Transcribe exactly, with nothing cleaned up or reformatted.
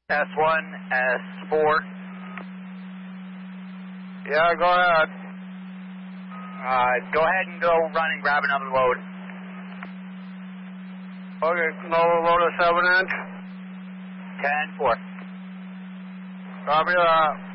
S one, S four. Yeah, go ahead. Uh, go ahead and go run and grab another load. Okay, lower load of seven inch. ten four. Copy that.